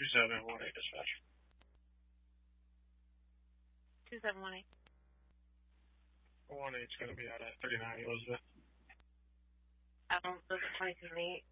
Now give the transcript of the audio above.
2718 dispatch. 2718. 18's going to be out at 39 Elizabeth. Those are 22 and 8.